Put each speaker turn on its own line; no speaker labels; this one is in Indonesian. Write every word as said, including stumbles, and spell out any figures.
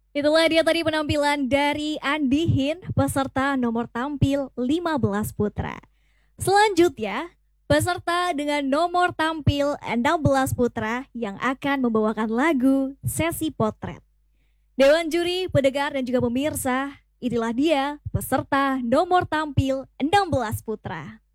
Itulah dia tadi penampilan dari Andi Hin, peserta nomor tampil lima belas putra. Selanjutnya, peserta dengan nomor tampil enam belas putra yang akan membawakan lagu Sesi Potret. Dewan juri, pendengar dan juga pemirsa, inilah dia peserta nomor tampil enam belas putra.